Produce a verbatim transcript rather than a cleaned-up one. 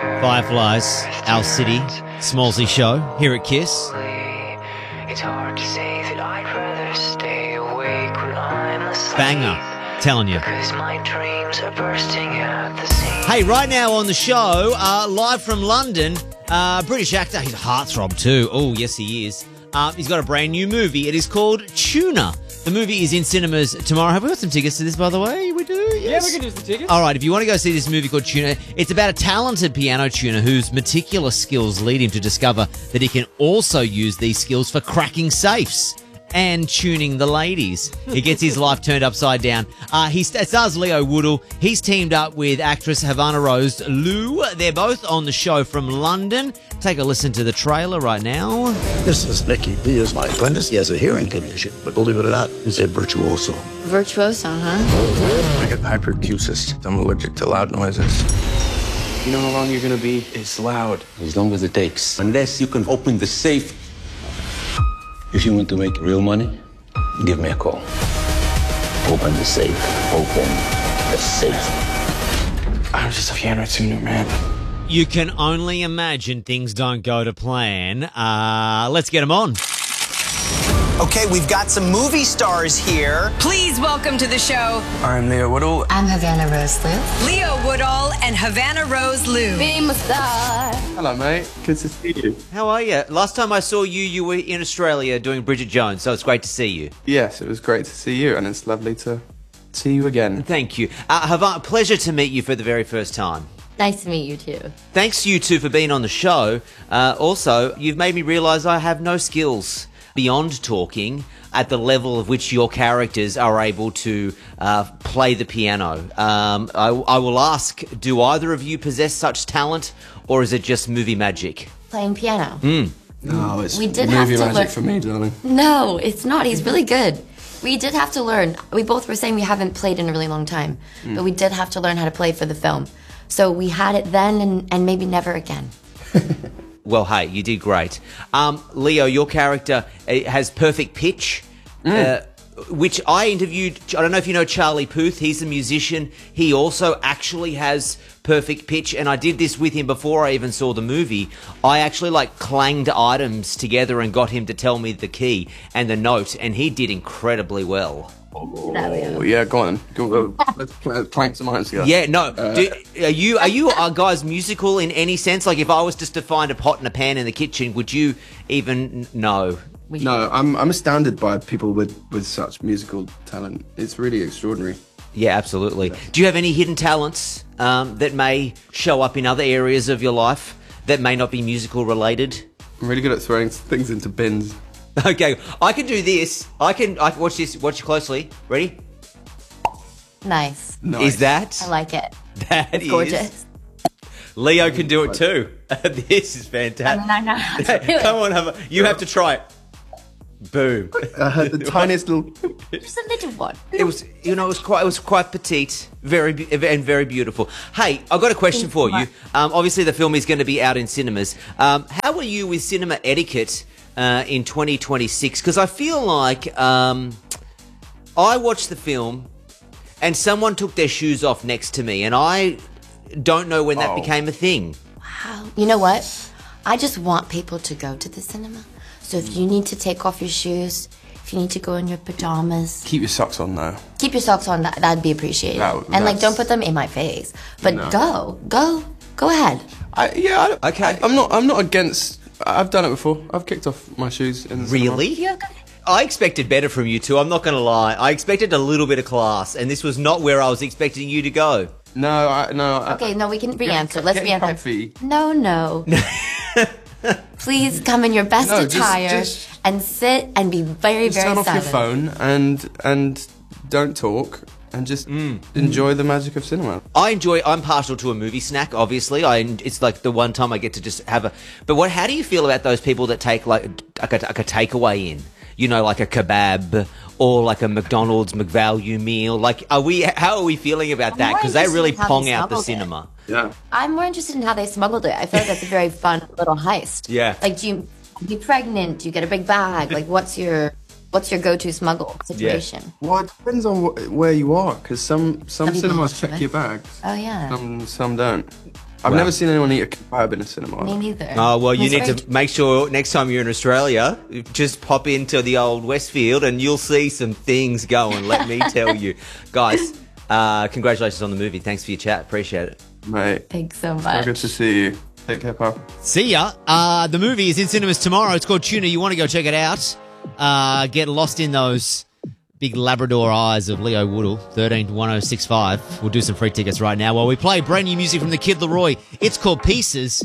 Fireflies, Our City, Smallsy Show, here at KISS. It's hard to say that I'd rather stay awake when I'm asleep. Banger, telling you. Because my dreams are bursting at the seams. Hey, right now on the show, uh, live from London, uh, British actor, he's a heartthrob too. Oh, yes he is. Uh, he's got a brand new movie. It is called Tuna. The movie is in cinemas tomorrow. Have we got some tickets to this, by the way? We do? Yes. Yeah, we can do some tickets. All right, if you want to go see this movie called Tuna, it's about a talented piano tuner whose meticulous skills lead him to discover that he can also use these skills for cracking safes and tuning the ladies. He gets his life turned upside down. Uh, he st- stars Leo Woodall. He's teamed up with actress Havana Rose Liu. They're both on the show from London. Take a listen to the trailer right now. This is Nicky. He is my apprentice. He has a hearing condition, but believe it or not, he's a virtuoso. Virtuoso, huh? I get hyperacusis. I'm allergic to loud noises. You know how long you're gonna be? It's loud. As long as it takes. Unless you can open the safe. If you want to make real money, give me a call. Open the safe. Open the safe. I'm just a piano tuner, man. You can only imagine things don't go to plan. Uh, let's get them on. Okay, we've got some movie stars here. Please welcome to the show I'm Leo Woodall. I'm Havana Rose Liu. Leo Woodall and Havana Rose Liu. Famous star. Hello, mate. Good to see you. How are you? Last time I saw you, you were in Australia doing Bridget Jones, so it's great to see you. Yes, it was great to see you, and it's lovely to see you again. Thank you. Uh, Havana, pleasure to meet you for the very first time. Nice to meet you too. Thanks you two for being on the show. Uh, also, you've made me realise I have no skills beyond talking at the level of which your characters are able to uh, play the piano. Um, I, I will ask, do either of you possess such talent, or is it just movie magic? Playing piano. Mm. No, it's We did movie have to magic learn- for me, darling. No, it's not. He's really good. We did have to learn. We both were saying we haven't played in a really long time, Mm. but we did have to learn how to play for the film. So we had it then and, and maybe never again. Well, hey, you did great. Um, Leo, your character uh, has perfect pitch, uh, which I interviewed. I don't know if you know Charlie Puth. He's a musician. He also actually has perfect pitch, and I did this with him before I even saw the movie. I actually like clanged items together and got him to tell me the key and the note, and he did incredibly well. Oh, yeah, go on. Go, uh, let's pl- plank some irons together. Yeah, no. Do, are you are you uh, guys musical in any sense? Like, if I was just to find a pot and a pan in the kitchen, would you even know? No, I'm I'm astounded by people with, with such musical talent. It's really extraordinary. Yeah, absolutely. Do you have any hidden talents um, that may show up in other areas of your life that may not be musical related? I'm really good at throwing things into bins. Okay, I can do this. I can. I can watch this. Watch closely. Ready? Nice. Nice. Is that? I like it. That It's is- gorgeous. Leo can do it too. This is I fantastic. mean, I know how to do it. Come on, have a, you have to try it. Boom. I had the tiniest little... Just a little one. It was, you know, it was quite, it was quite petite, very, be- and very beautiful. Hey, I've got a question for you. Um, obviously, the film is going to be out in cinemas. Um, how are you with cinema etiquette uh, in twenty twenty-six? Because I feel like um, I watched the film, and someone took their shoes off next to me, and I don't know when that Oh. became a thing. Wow. You know what? I just want people to go to the cinema. So if you need to take off your shoes, if you need to go in your pajamas, Keep your socks on, though. keep your socks on. That, that'd be appreciated. That- and like, that's- don't put them in my face. But No. go, go, go ahead. I, yeah, I, Okay. I, I'm not. I'm not against. I've done it before. I've kicked off my shoes in the cinema. Really? You're good. I expected better from you two, I'm not going to lie. I expected a little bit of class, and this was not where I was expecting you to go. No, I, no. I, Okay, no, we can re-answer. Let's get re-answer. comfy. No, no. Please come in your best No, just- attire just- and sit and be very, Just very turn off silent. your phone and and don't talk and just Mm. enjoy the magic of cinema. I enjoy. I'm partial to a movie snack. Obviously, I. It's like the one time I get to just have a. But what? How do you feel about those people that take like like a, like a takeaway in? You know, like a kebab or like a McDonald's McValue meal. Like, are we? How are we feeling about I'm that? more Because they interested really in how pong they out the smuggled it. cinema. Yeah. I'm more interested in how they smuggled it. I feel like that's a very fun little heist. Yeah. Like, do you be pregnant? Do you get a big bag? Like, what's your what's your go-to smuggle situation? Well, it depends on wh- where you are, because some some Some people cinemas don't check do it. your bags. Oh yeah. Some some don't. I've Wow. never seen anyone eat a kebab in a cinema. Me neither. Oh, well, you It's need very to make sure next time you're in Australia, just pop into the old Westfield and you'll see some things going, let me tell you. Guys, uh, congratulations on the movie. Thanks for your chat. Appreciate it. Mate, Thanks so so much. good to see you. Take care, pal. See ya. Uh, the movie is in cinemas tomorrow. It's called Tuna. You want to go check it out. Uh, get lost in those big Labrador eyes of Leo Woodall. thirteen to one oh six five. We'll do some free tickets right now while we play brand new music from the Kid Laroi. It's called Pieces.